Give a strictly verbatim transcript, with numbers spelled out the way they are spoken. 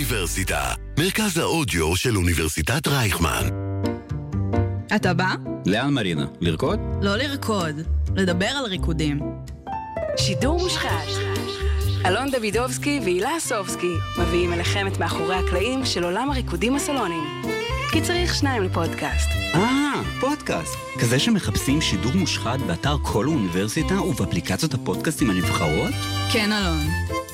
האוניברסיטה, מרכז האודיו של אוניברסיטת רייכמן. אתה בא? לאן מרינה? לרקוד? לא לרקוד, לדבר על ריקודים. שידור מושחת. אלון דוידובסקי והילה אסובסקי מביאים אליכם את מאחורי הקלעים של עולם הריקודים הסלוניים. כי צריך שניים לפודקאסט. אה, פודקאסט. כזה שמחפשים שידור מושחת באתר כל האוניברסיטה ובאפליקציות הפודקאסטים הנבחרות? כן, אלון.